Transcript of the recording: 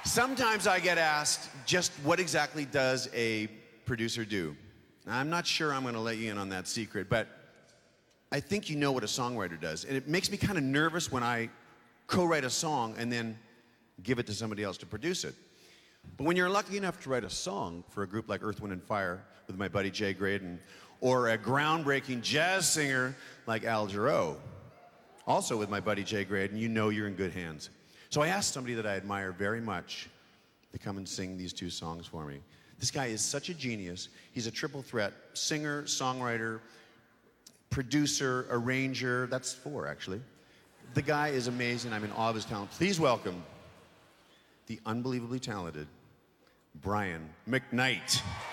Sometimes I get asked, just what exactly does a producer do? Now, I'm not sure I'm going to let you in on that secret, but I think you know what a songwriter does. And it makes me kind of nervous when I co-write a song and then give it to somebody else to produce it. But when you're lucky enough to write a song for a group like Earth, Wind & Fire with my buddy Jay Graydon, or a groundbreaking jazz singer like Al Jarreau, also with my buddy Jay Graydon, you know you're in good hands. So I asked somebody that I admire very much to come and sing these two songs for me. This guy is such a genius. He's a triple threat: singer, songwriter, producer, arranger. That's four, actually. The guy is amazing. I'm in awe of his talent. Please welcome the unbelievably talented Brian McKnight.